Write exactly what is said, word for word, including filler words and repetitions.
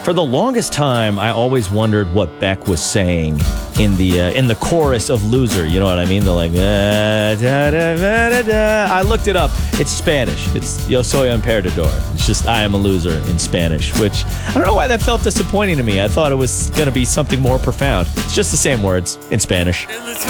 For the longest time, I always wondered what Beck was saying in the uh, in the chorus of "Loser." You know what I mean? They're like, "Ah, da, da, da, da, da." I looked it up. It's Spanish. It's "Yo soy un perdedor." It's just "I am a loser" in Spanish, which I don't know why that felt disappointing to me. I thought it was going to be something more profound. It's just the same words in Spanish.